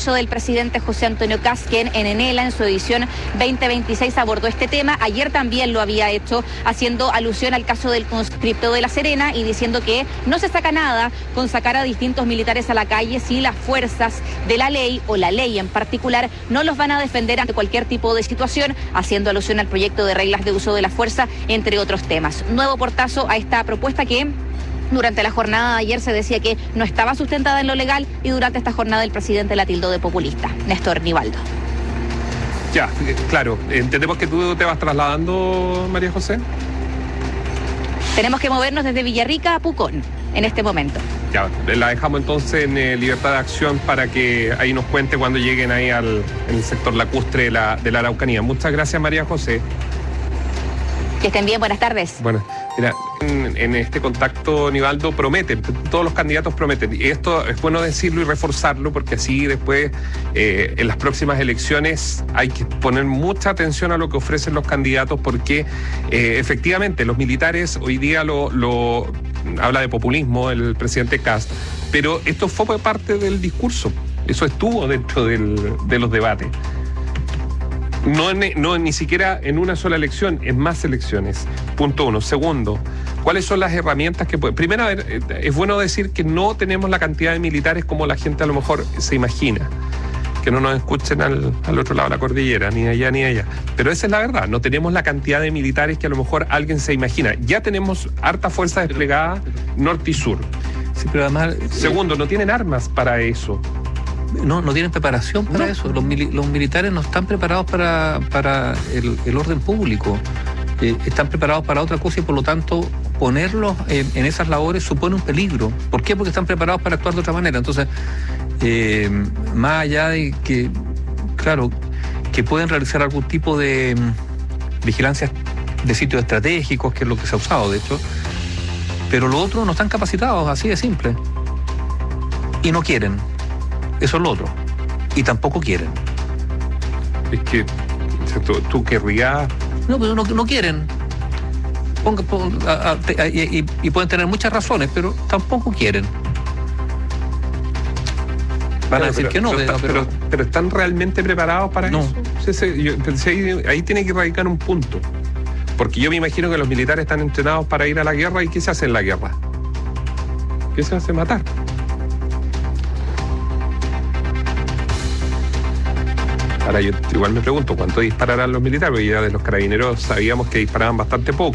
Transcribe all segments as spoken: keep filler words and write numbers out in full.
discurso del presidente José Antonio Kast, quien en Enela, en su edición veinte veintiséis, abordó este tema. Ayer también lo había hecho, haciendo alusión al caso del conscripto de La Serena y diciendo que no se saca nada con sacar a distintos militares a la calle si las fuerzas de la ley, o la ley en particular, no los van a defender ante cualquier tipo de situación, haciendo alusión al proyecto de reglas de uso de la fuerza, entre otros temas. Nuevo portazo a esta propuesta que durante la jornada de ayer se decía que no estaba sustentada en lo legal, y durante esta jornada el presidente la tildó de populista. Néstor Nivaldo. Ya, claro, entendemos que tú te vas trasladando, María José. Tenemos que movernos desde Villarrica a Pucón en este momento. Ya, la dejamos entonces en eh, libertad de acción para que ahí nos cuente cuando lleguen ahí al en el sector lacustre de la, de la Araucanía. Muchas gracias, María José. Que estén bien, buenas tardes. Bueno, mira, en, en este contacto, Nivaldo, prometen, todos los candidatos prometen. Y esto es bueno decirlo y reforzarlo, porque así después, eh, en las próximas elecciones, hay que poner mucha atención a lo que ofrecen los candidatos, porque eh, efectivamente los militares hoy día lo, lo habla de populismo el presidente Kast, pero esto fue parte del discurso, eso estuvo dentro del, de los debates. No, no, ni siquiera en una sola elección, en más elecciones. Punto uno. Segundo, ¿cuáles son las herramientas que pueden? Primero, a ver, es bueno decir que no tenemos la cantidad de militares como la gente a lo mejor se imagina. Que no nos escuchen al, al otro lado de la cordillera, ni allá ni allá. Pero esa es la verdad, no tenemos la cantidad de militares que a lo mejor alguien se imagina. Ya tenemos harta fuerza desplegada norte y sur. Sí, pero además... Segundo, no tienen armas para eso. No, no tienen preparación para no. eso. Los, mili los militares no están preparados para, para el, el orden público. Eh, están preparados para otra cosa, y por lo tanto ponerlos en, en esas labores supone un peligro. ¿Por qué? Porque están preparados para actuar de otra manera. Entonces, eh, más allá de que, claro, que pueden realizar algún tipo de um, vigilancia de sitios estratégicos, que es lo que se ha usado, de hecho, pero los otros no están capacitados, así de simple. Y no quieren. Eso es lo otro. Y tampoco quieren. Es que tú, tú querrías... No, pero no, no quieren. Ponga, ponga, a, a, a, y, y pueden tener muchas razones, pero tampoco quieren. Van a decir pero, que no. Pero, pero, pero, pero ¿están realmente preparados para no. eso? Sí, sí, yo, sí, ahí, ahí tiene que radicar un punto. Porque yo me imagino que los militares están entrenados para ir a la guerra. ¿Y qué se hace en la guerra? ¿Qué se hace? Matar. Ahora yo igual me pregunto, ¿cuánto dispararán los militares? Porque ya de los carabineros sabíamos que disparaban bastante poco.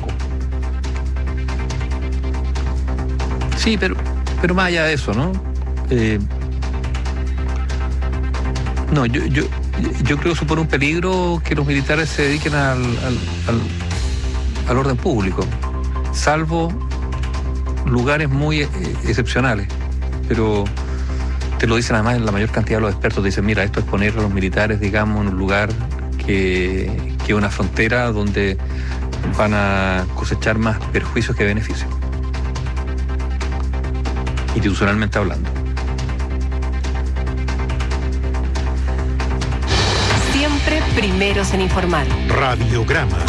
Sí, pero, pero más allá de eso, ¿no? Eh, no, yo, yo, yo creo que supone un peligro que los militares se dediquen al, al, al, al orden público, salvo lugares muy eh, excepcionales. Pero... te lo dicen además la mayor cantidad de los expertos, dicen, mira, esto es poner a los militares, digamos, en un lugar que, que una frontera donde van a cosechar más perjuicios que beneficios, institucionalmente hablando. Siempre primeros en informar. Radiograma.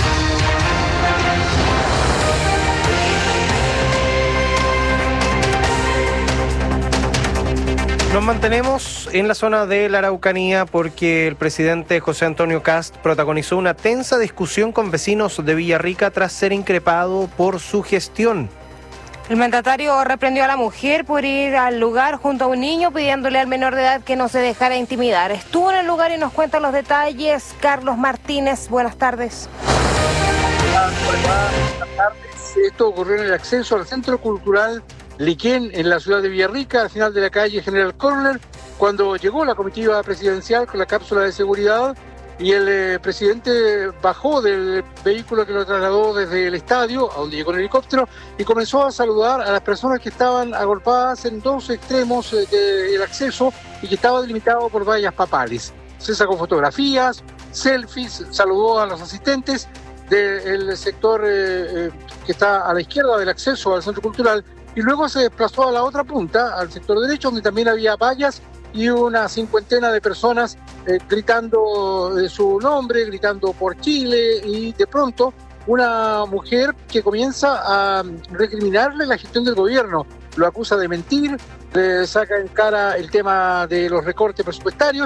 Nos mantenemos en la zona de la Araucanía porque el presidente José Antonio Kast protagonizó una tensa discusión con vecinos de Villarrica tras ser increpado por su gestión. El mandatario reprendió a la mujer por ir al lugar junto a un niño, pidiéndole al menor de edad que no se dejara intimidar. Estuvo en el lugar y nos cuenta los detalles Carlos Martínez. Buenas tardes. Buenas tardes. Esto ocurrió en el acceso al Centro Cultural Liquén, en la ciudad de Villarrica, al final de la calle General Corner, cuando llegó la comitiva presidencial con la cápsula de seguridad y el eh, presidente bajó del vehículo que lo trasladó desde el estadio, a donde llegó en helicóptero, y comenzó a saludar a las personas que estaban agolpadas en dos extremos eh, del acceso y que estaba delimitado por vallas papales. Se sacó fotografías, selfies, saludó a los asistentes del sector eh, eh, que está a la izquierda del acceso al Centro Cultural, y luego se desplazó a la otra punta, al sector derecho, donde también había vallas y una cincuentena de personas eh, gritando eh, su nombre, gritando por Chile, y de pronto una mujer que comienza a recriminarle la gestión del gobierno, lo acusa de mentir, le saca en cara el tema de los recortes presupuestarios.